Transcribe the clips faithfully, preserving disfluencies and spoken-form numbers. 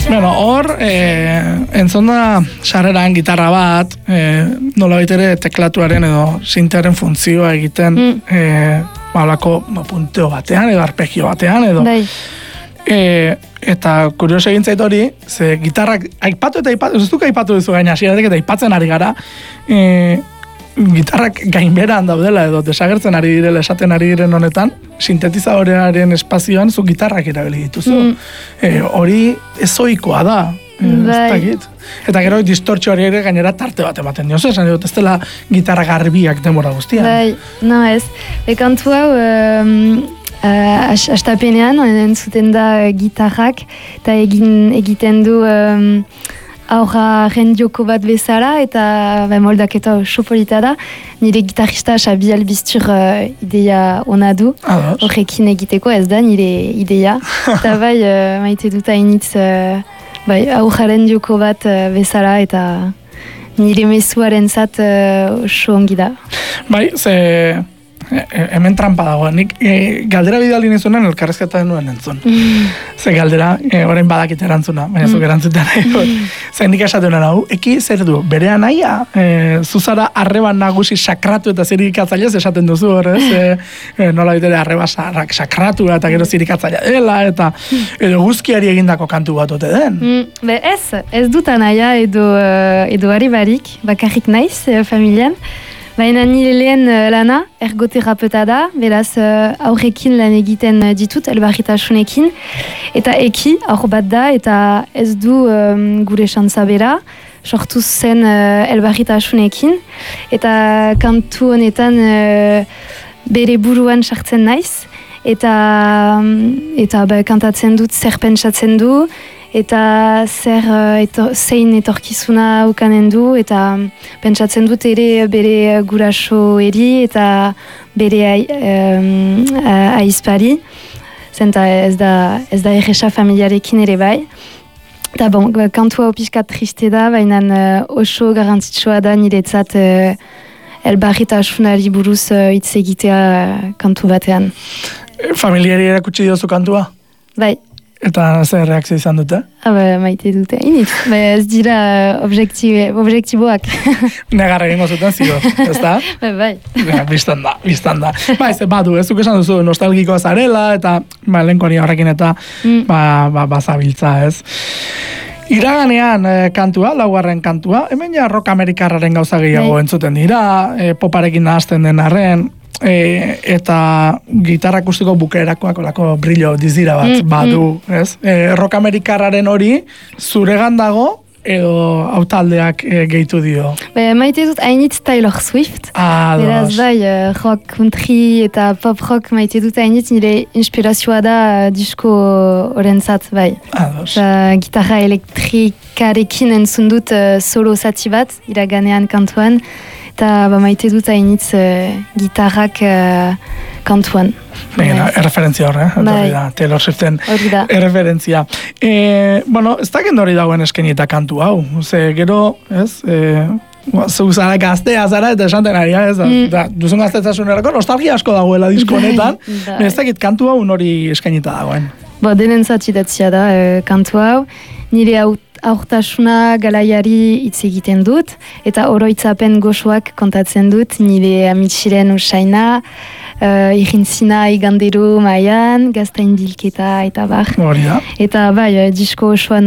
Bueno, hor, eh, entzun da sarreran gitarra bat, eh, nola baitere teklatuaren edo sintearen funtzioa egiten, mm. eh, malako no, punteo batean, edo arpegio batean, edo. Bai. E, eta kurioso egin zait hori, ze gitarrak aipatu eta aipatu, ez duk aipatu duzu gaina hasieratik eta aipatzen ari gara, e, gitarrak gainberan daudela edo desagertzen ari direla esaten ari diren honetan, sintetizadorearen espazioan zu gitarrak erabili dituzu. Mm. E, hori ezoikoa da. Bai. Eta gero distortzio hori ere gainera tarte bat ematen diozu, esan dut ez dela gitarra garbiak demora guztian. Bai, no ez. Ekantu hau, um, uh, astapenean, entzuten da uh, gitarrak, eta egin, egiten du um, aurra rendioko bat bezala, eta ba, moldaketa oso polita da. Nire gitarrista Xabi Albiztur uh, ideia ona du, horrekin egiteko ez da nire ideia. Eta bai, uh, maite dut hainitz uh, bai, aurraren joko bat uh, bezala eta nire mezuaren zat uh, oso ongi da. Bai, ze e, hemen trampa dago. Nik e, galdera bidali nizunen elkarrezketa denuen entzun. Mm. Ze galdera, e, orain badakit erantzuna, baina mm. zuk erantzutea nahi. Ze nik esaten hau, eki zer du, bere anaia, e, zuzara arreba nagusi sakratu eta zirikatzailez esaten duzu horrez, e, e, nola bitere arreba sakratu eta gero zirikatzailea dela, eta edo guzkiari egindako kantu bat ote den. Mm, be ez, ez dut anaia edo, edo ari barik, bakarrik naiz familian. Baina nire lehen lana, ergoterapeuta da, beraz aurrekin lan egiten ditut, elbarritasunekin. Eta eki, aur bat da, eta ez du um, gure xantza bera, sortu zen uh, elbarritasunekin. Eta kantu honetan uh, bere buruan sartzen naiz. Eta, um, eta ba, kantatzen dut zer pentsatzen du, eta zer eto, zein etorkizuna ukanen du, eta pentsatzen dut ere bere guraso eri eta bere um, aizpari, zenta ez da, ez da erresa familiarekin ere bai. Eta bon, kantua opiskat triste da, baina uh, oso garantzitsua da niretzat uh, elbarritasunari buruz hitz uh, egitea uh, kantu batean. Familiari erakutsi diozu kantua? Bai. Eta zer reakzio izan dute? Aba, maite dute, init. Ba, ez dira objektiboak. Negarra egingo zuten zio, ez da? Ba, bai. Ja, biztan da, biztan da. Ba, ez, badu, ez duk esan duzu nostalgikoa zarela, eta ba, lehenkoari horrekin eta mm. ba, ba, bazabiltza, ez? Iraganean eh, kantua, laugarren kantua, hemen ja rock amerikarraren gauza gehiago bai. Entzuten dira, eh, poparekin nahazten den arren, E, eta gitarra akustiko bukaerakoak olako brillo dizira bat mm, badu, mm. ez? E, rock amerikarraren hori zuregan dago edo autaldeak e, gehitu dio? Be, maite dut hainitz Taylor Swift. Ah, beraz bai, uh, rock, country eta pop rock maite dut hainitz nire inspirazioa da uh, disko horrentzat, bai. Ados. Gitarra elektrikarekin entzun dut uh, solo zati bat, iraganean kantuan. Eta ba, maite dut hainitz uh, gitarrak uh, kantuan. Baina, erreferentzia horre, eh? Bai. Da, Taylor Swiften erreferentzia. E, bueno, ez da gendori dagoen eskeni eta kantu hau. Ze, gero, ez, e, zu zara gaztea zara eta esanten ari, ez da, mm. da duzun gaztetasunerako nostalgia asko dagoela disko honetan. Ez dakit kantu hau nori eskenita dagoen. Bo, denen zatidatzia da uh, kantu hau. Nire hau aurtasuna galaiari hitz egiten dut, eta oroitzapen goxoak kontatzen dut, nire amitxiren usaina, uh, irintzina igandero maian, gaztain bilketa eta bar. Horria. Eta bai, disko osoa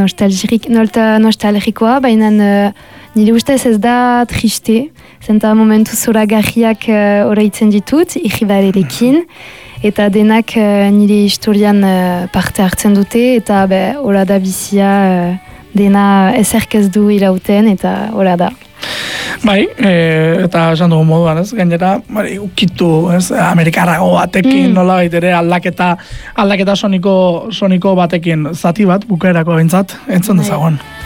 nostalgikoa, baina uh, nire ustez ez da triste, zenta momentu zoragarriak uh, oraitzen ditut, irribarerekin, eta denak uh, nire historian uh, parte hartzen dute, eta be, hola da bizia uh, dena ezerk ez du irauten, eta hola da. Bai, e, eta esan dugu moduan, ez? Gainera, bari, ukitu, ez? Amerikarrago batekin, mm. nola baitere aldaketa, aldaketa soniko, soniko batekin zati bat, bukaerako bintzat, entzun dezagon.